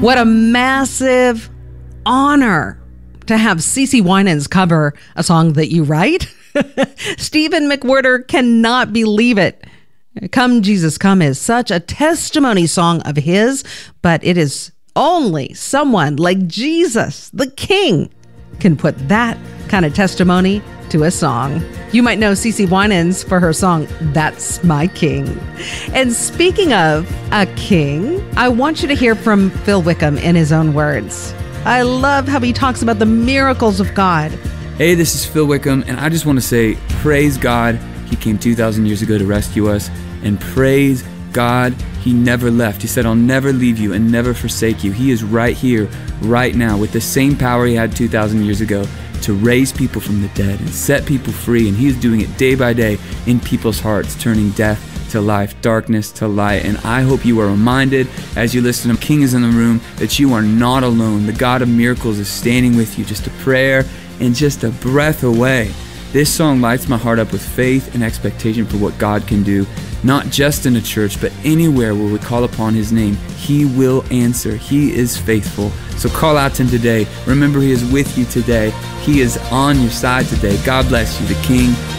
What a massive honor to have CeCe Winans cover a song that you write. Stephen McWhirter cannot believe it. Come Jesus Come is such a testimony song of his, but it is only someone like Jesus, the King, can put that kind of testimony to a song. You might know CeCe Winans for her song, That's My King. And speaking of a king, I want you to hear from Phil Wickham in his own words. I love how he talks about the miracles of God. Hey, this is Phil Wickham, and I just want to say, praise God. He came 2,000 years ago to rescue us, and praise God, He never left. He said, I'll never leave you and never forsake you. He is right here, right now, with the same power He had 2,000 years ago to raise people from the dead and set people free, and He is doing it day by day in people's hearts, turning death to life, darkness to light. And I hope you are reminded as you listen to King is in the Room that you are not alone. The God of miracles is standing with you, just a prayer and just a breath away. This song lights my heart up with faith and expectation for what God can do, not just in a church, but anywhere where we call upon His name. He will answer. He is faithful. So call out to Him today. Remember, He is with you today. He is on your side today. God bless you. The King